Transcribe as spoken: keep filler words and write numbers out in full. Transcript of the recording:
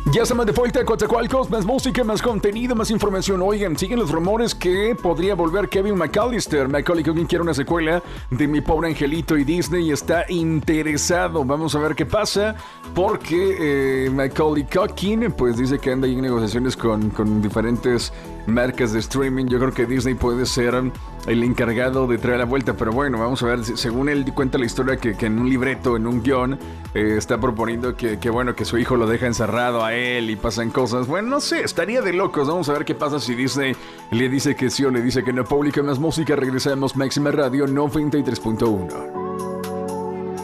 Ya estamos de vuelta a Coatzacoalcos, más música, más contenido, más información. Oigan, siguen los rumores que podría volver Kevin McAllister. Macaulay Culkin quiere una secuela de Mi Pobre Angelito y Disney está interesado. Vamos a ver qué pasa, porque eh, Macaulay Culkin pues dice que anda ahí en negociaciones con, con diferentes marcas de streaming. Yo creo que Disney puede ser el encargado de traer la vuelta, pero bueno, vamos a ver. Según él cuenta la historia que, que en un libreto, en un guión, eh, está proponiendo que, que bueno, que su hijo lo deja encerrado a él y pasan cosas. Bueno, no sé, estaría de locos. Vamos a ver qué pasa si Disney le dice que sí o le dice que no. Publica más música. Regresamos, Máxima Radio noventa y tres punto uno.